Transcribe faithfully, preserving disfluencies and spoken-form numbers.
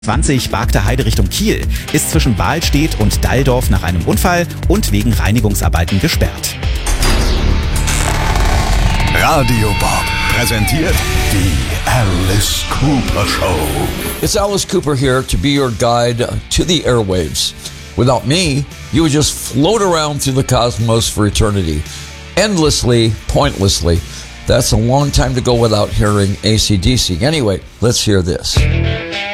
zwanzig Barkter Heide Richtung Kiel ist zwischen Bahlstedt und Dalldorf nach einem Unfall und wegen Reinigungsarbeiten gesperrt. Radio Bob präsentiert die Alice Cooper Show. It's Alice Cooper here to be your guide to the airwaves. Without me, you would just float around through the cosmos for eternity. Endlessly, pointlessly. That's a long time to go without hearing A C D C. Anyway, let's hear this.